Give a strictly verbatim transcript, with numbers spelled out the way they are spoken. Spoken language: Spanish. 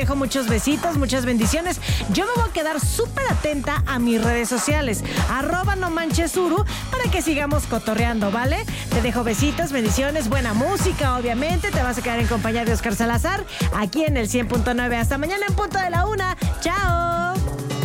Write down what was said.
dejo muchos besitos, muchas bendiciones. Yo me voy a quedar súper atenta a mis redes sociales, arroba no manches Uru, para que sigamos cotorreando, ¿vale? Te dejo besitos, bendiciones, buena música, obviamente. Te vas a quedar en compañía de Oscar Salazar, aquí en el cien punto nueve. Hasta mañana en punto de la una. ¡Chao!